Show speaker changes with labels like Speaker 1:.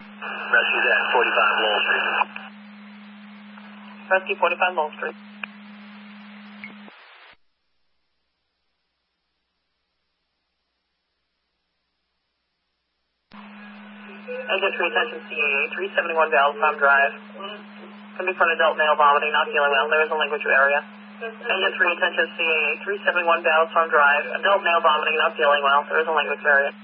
Speaker 1: Rescue that, 45 Lowell Street.
Speaker 2: Rescue 45 Lowell Street. Engine 3, attention CAA, 371 Valve Farm Drive. Can be for an adult male vomiting, not feeling well. There is a language area. Engine 3, attention CAA, 371 Valve Farm Drive. Adult male vomiting, not feeling well. There is a language area.